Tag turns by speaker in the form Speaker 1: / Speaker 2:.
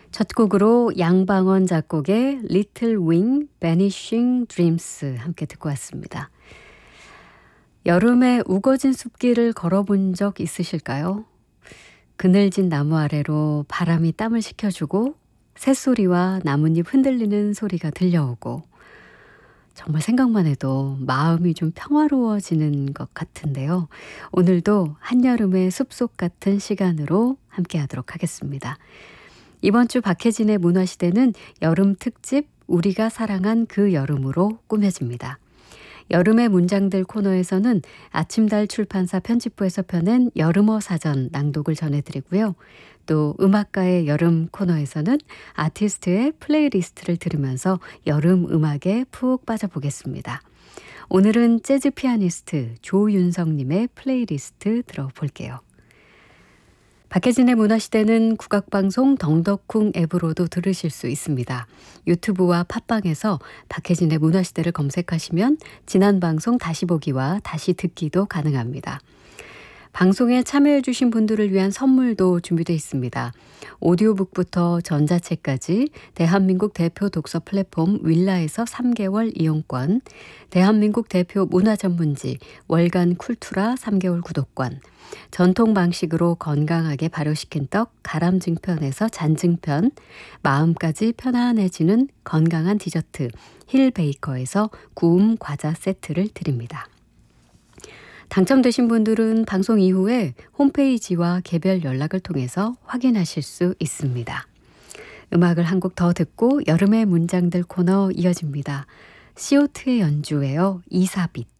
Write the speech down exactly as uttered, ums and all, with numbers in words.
Speaker 1: 첫 곡으로 양방원 작곡의 Little Wing Vanishing Dreams 함께 듣고 왔습니다. 여름에 우거진 숲길을 걸어본 적 있으실까요? 그늘진 나무 아래로 바람이 땀을 식혀주고 새소리와 나뭇잎 흔들리는 소리가 들려오고 정말 생각만 해도 마음이 좀 평화로워지는 것 같은데요. 오늘도 한여름의 숲속 같은 시간으로 함께 하도록 하겠습니다. 이번 주 박혜진의 문화시대는 여름 특집 우리가 사랑한 그 여름으로 꾸며집니다. 여름의 문장들 코너에서는 아침달 출판사 편집부에서 펴낸 여름어 사전 낭독을 전해드리고요. 또 음악가의 여름 코너에서는 아티스트의 플레이리스트를 들으면서 여름 음악에 푹 빠져보겠습니다. 오늘은 재즈 피아니스트 조윤성님의 플레이리스트 들어볼게요. 박혜진의 문화시대는 국악방송 덩덕쿵 앱으로도 들으실 수 있습니다. 유튜브와 팟빵에서 박혜진의 문화시대를 검색하시면 지난 방송 다시 보기와 다시 듣기도 가능합니다. 방송에 참여해주신 분들을 위한 선물도 준비되어 있습니다. 오디오북부터 전자책까지 대한민국 대표 독서 플랫폼 윌라에서 삼 개월 이용권, 대한민국 대표 문화전문지 월간 쿨투라 삼 개월 구독권, 전통 방식으로 건강하게 발효시킨 떡 가람증편에서 잔증편, 마음까지 편안해지는 건강한 디저트 힐베이커에서 구움 과자 세트를 드립니다. 당첨되신 분들은 방송 이후에 홈페이지와 개별 연락을 통해서 확인하실 수 있습니다. 음악을 한 곡 더 듣고 여름의 문장들 코너 이어집니다. 씨오투의 연주예요. 이사빛.